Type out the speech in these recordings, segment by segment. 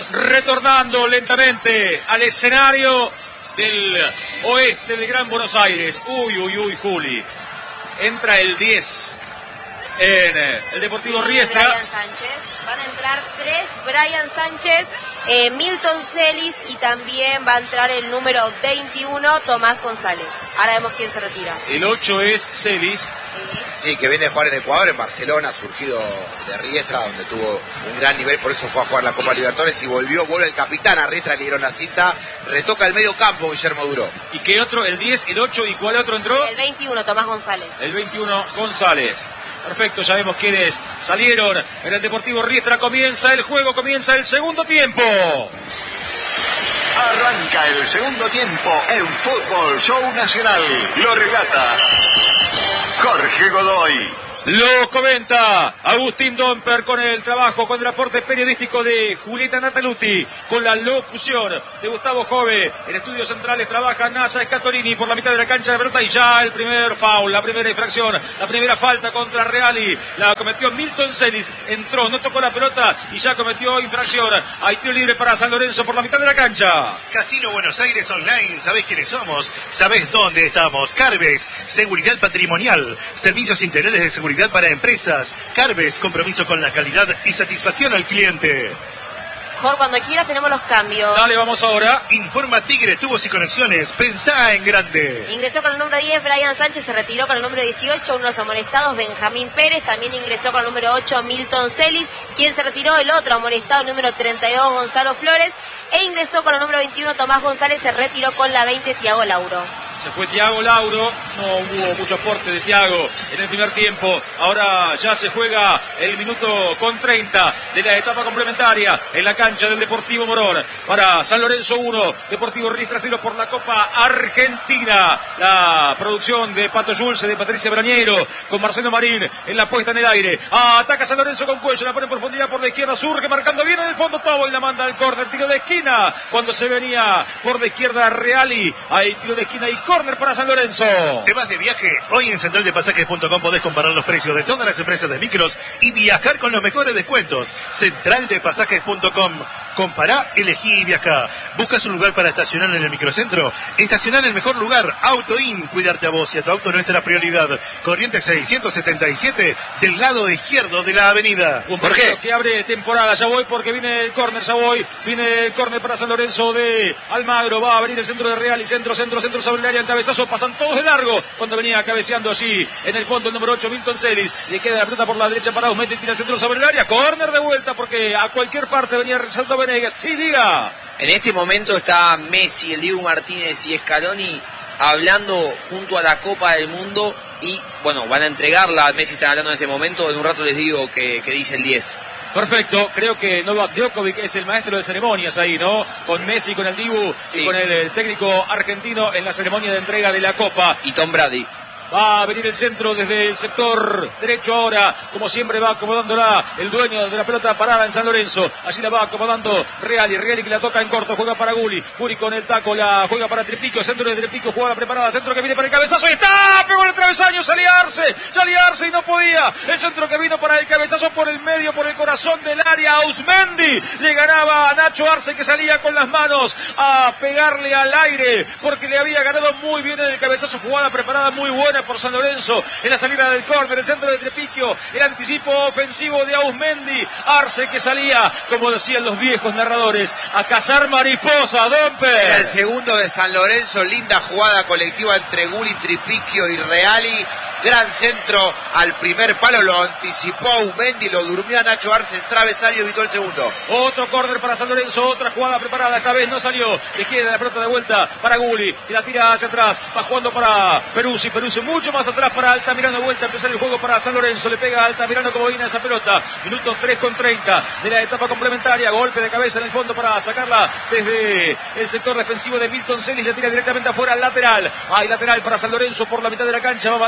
Vamos retornando lentamente al escenario del oeste del Gran Buenos Aires. Uy, Juli. Entra el 10 en el Deportivo Riestra. Brian Sánchez. Van a entrar 3, Brian Sánchez, Milton Celis, y también va a entrar el número 21, Tomás González. Ahora vemos quién se retira. El 8 es Celis. Sí, que viene a jugar en Ecuador, en Barcelona, surgido de Riestra, donde tuvo un gran nivel, por eso fue a jugar la Copa Libertadores y vuelve el capitán a Riestra, le dieron la cinta, retoca el medio campo Guillermo Duró. ¿Y qué otro? El 10, el 8, ¿y cuál otro entró? El 21, Tomás González. El 21, González. Perfecto, ya vemos quiénes salieron en el Deportivo Riestra. Comienza el juego, comienza el segundo tiempo. Arranca el segundo tiempo en Fútbol Show Nacional. Lo relata Jorge Godoy. Lo comenta Agustín Domper con el trabajo, con el aporte periodístico de Julieta Nataluti, con la locución de Gustavo Jove. En estudios centrales trabaja Nasa Scatorini por la mitad de la cancha de pelota y ya el primer foul, la primera infracción, la primera falta contra Reali. La cometió Milton Celis, entró, no tocó la pelota y ya cometió infracción. Hay tiro libre para San Lorenzo por la mitad de la cancha. Casino Buenos Aires Online, ¿sabés quiénes somos? ¿Sabés dónde estamos? Carves, seguridad patrimonial, servicios integrales de seguridad para empresas. Carves, compromiso con la calidad y satisfacción al cliente. Jorge, cuando quieras tenemos los cambios. Dale, vamos ahora. Informa Tigre, tubos y conexiones. Pensá en grande. Ingresó con el número 10, Brian Sánchez. Se retiró con el número 18, uno de los amonestados, Benjamín Pérez. También ingresó con el número 8, Milton Celis. Quien se retiró, el otro amonestado, el número 32, Gonzalo Flores. E ingresó con el número 21, Tomás González. Se retiró con la 20, Tiago Lauro. Se fue Tiago Lauro, no hubo mucho aporte de Tiago en el primer tiempo. Ahora ya se juega el minuto con 30 de la etapa complementaria en la cancha del Deportivo Morón. Para San Lorenzo 1, Deportivo Riestra 0 por la Copa Argentina. La producción de Pato Schulze, de Patricia Brañero, con Marcelo Marín en la puesta en el aire. Ataca San Lorenzo con Cuello, la pone en profundidad por la izquierda, surge marcando bien en el fondo Tobo y la manda al córner, tiro de esquina. Cuando se venía por la izquierda Reali, hay tiro de esquina y córner para San Lorenzo. ¿Te vas de viaje? Hoy en centraldepasajes.com podés comparar los precios de todas las empresas de micros y viajar con los mejores descuentos. Centraldepasajes.com. Compará, elegí y viajá. ¿Buscas un lugar para estacionar en el microcentro? Estacionar en el mejor lugar. AutoIn. Cuidarte a vos y a tu auto es nuestra prioridad. Corrientes 677 del lado izquierdo de la avenida. Un partido que abre temporada. Ya voy porque viene el córner. Ya voy. Viene el córner para San Lorenzo de Almagro. Va a venir el centro de Real y centro sobre el área. El cabezazo. Pasan todos de largo. Cuando venía cabeceando allí en el fondo el número 8, Milton Celis. Le queda la pelota por la derecha para Ausmete. Tira el centro sobre el área. Córner de vuelta porque a cualquier parte venía rezando Venegas. Sí, diga. En este momento está Messi, el Dibu Martínez y Scaloni hablando junto a la Copa del Mundo y, bueno, van a entregarla. Messi está hablando en este momento. En un rato les digo que dice el 10. Perfecto, creo que Novak Djokovic es el maestro de ceremonias ahí, ¿no? Con Messi, con el Dibu, sí, y con el técnico argentino en la ceremonia de entrega de la Copa. Y Tom Brady. Va a venir el centro desde el sector derecho ahora, como siempre va acomodándola el dueño de la pelota parada en San Lorenzo. Allí la va acomodando Reali que la toca en corto, juega para Guli con el taco, la juega para Tripico, centro de Tripico, jugada preparada, centro que viene para el cabezazo y está, pegó el travesaño, saliarse y no podía. El centro que vino para el cabezazo por el medio, por el corazón del área, Ausmendi le ganaba a Nacho Arce, que salía con las manos a pegarle al aire porque le había ganado muy bien en el cabezazo. Jugada preparada muy buena por San Lorenzo en la salida del córner, el centro de Trepicchio, el anticipo ofensivo de Ausmendi. Arce que salía, como decían los viejos narradores, a cazar mariposa. Domper. Era el segundo de San Lorenzo, linda jugada colectiva entre Guli, Tripicchio y Reali. Gran centro al primer palo, lo anticipó Ausmendi, lo durmió a Nacho Arce, el travesaño evitó el segundo. Otro córner para San Lorenzo, otra jugada preparada, esta vez no salió, le queda la pelota de vuelta para Guli, y la tira hacia atrás, va jugando para Peruzzi mucho más atrás para Altamirano, de vuelta a empezar el juego para San Lorenzo, le pega a Altamirano como viene esa pelota, minutos 3:30 de la etapa complementaria, golpe de cabeza en el fondo para sacarla desde el sector defensivo de Milton Celis, le tira directamente afuera al lateral, hay lateral para San Lorenzo por la mitad de la cancha, va Matías de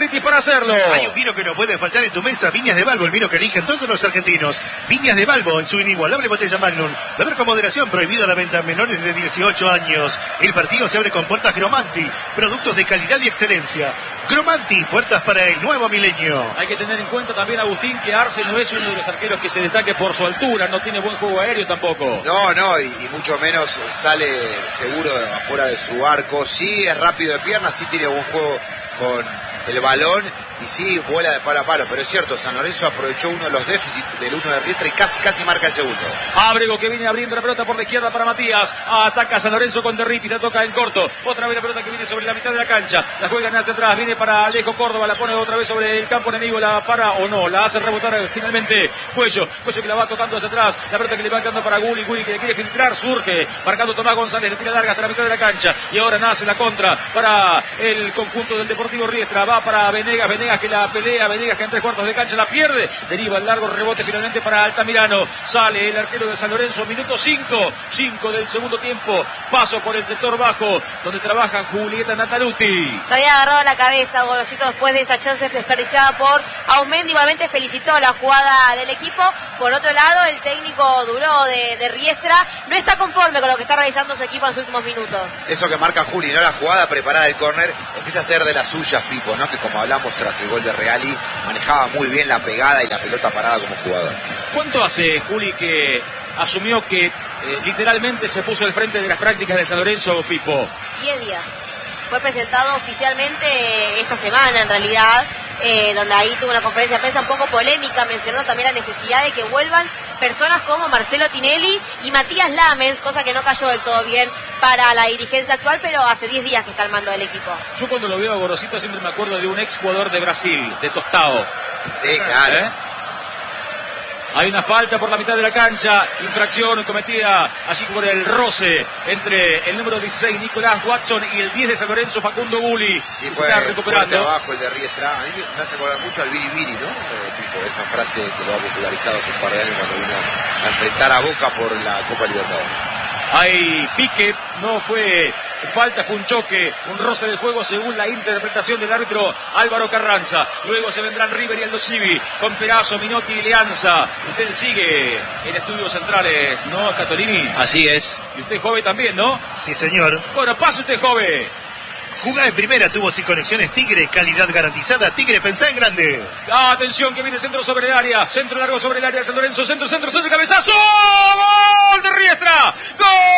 Derritis para hacerlo. Hay un vino que no puede faltar en tu mesa, Viñas de Balbo, el vino que eligen todos los argentinos. Viñas de Balbo, en su inigualable botella Magnum. Beber con moderación, prohibida la venta a menores de 18 años. El partido se abre con puertas Gromanti, productos de calidad y excelencia. Gromanti, puertas para el nuevo milenio. Hay que tener en cuenta también, Agustín, que Arce no es uno de los arqueros que se destaque por su altura, no tiene buen juego aéreo tampoco. No, y mucho menos sale seguro afuera de su arco. Sí, es rápido de piernas, sí tiene buen juego con el balón y sí vuela de palo a palo, pero es cierto, San Lorenzo aprovechó uno de los déficits del 1 de Riestra y casi marca el segundo. Ábrego que viene abriendo la pelota por la izquierda para Matías, ataca San Lorenzo con Derritis, la toca en corto, otra vez la pelota que viene sobre la mitad de la cancha, la juegan hacia atrás, viene para Alejo Córdoba, la pone otra vez sobre el campo enemigo, la para o no, la hace rebotar finalmente Cuello que la va tocando hacia atrás, la pelota que le va quedando para Gulli que le quiere filtrar, surge, marcando Tomás González, le tira larga hasta la mitad de la cancha y ahora nace la contra para el conjunto del Deportivo Riestra, va para Venegas que la pelea, Venegas que en 3/4 de cancha la pierde, deriva el largo rebote finalmente para Altamirano, sale el arquero de San Lorenzo, minuto 5 del segundo tiempo, paso por el sector bajo, donde trabaja Julieta Nataluti. Se había agarrado la cabeza Gorosito después de esa chance desperdiciada por Aumendi, igualmente felicitó la jugada del equipo. Por otro lado, el técnico Duró de Riestra no está conforme con lo que está realizando su equipo en los últimos minutos. Eso que marca Juli, ¿no? La jugada preparada del córner empieza a ser de las suyas, Pipo, ¿no? Que como hablamos tras el gol de Reali, manejaba muy bien la pegada y la pelota parada como jugador. ¿Cuánto hace, Juli, que asumió que literalmente se puso al frente de las prácticas de San Lorenzo, Pipo? 10 días. Fue presentado oficialmente esta semana, en realidad, donde ahí tuvo una conferencia de prensa un poco polémica, mencionando también la necesidad de que vuelvan personas como Marcelo Tinelli y Matías Lamens, cosa que no cayó del todo bien para la dirigencia actual, pero hace 10 días que está al mando del equipo. Yo cuando lo veo a Gorosito siempre me acuerdo de un ex jugador de Brasil, de Tostao. Sí, claro. Hay una falta por la mitad de la cancha, infracción cometida allí por el roce entre el número 16 Nicolás Watson y el 10 de San Lorenzo Facundo Gulli. Sí, se fue está recuperando abajo el de Riestra. A mí me hace acordar mucho al Biribiri, ¿no? Tipo, esa frase que lo ha popularizado hace un par de años cuando vino a enfrentar a Boca por la Copa Libertadores. Hay pique, no fue falta, fue un choque, un roce del juego según la interpretación del árbitro Álvaro Carranza. Luego se vendrán River y Aldo Civi con Perazo, Minotti y Leanza. Usted sigue en Estudios Centrales, ¿no, Catolini? Así es. Y usted, joven, también, ¿no? Sí, señor. Bueno, pase usted, joven. Jugá en primera, tuvo sin conexiones Tigre, calidad garantizada. Tigre, pensá en grande. Atención que viene centro sobre el área, centro largo sobre el área de San Lorenzo, centro, cabezazo, ¡gol de Riestra! ¡Gol!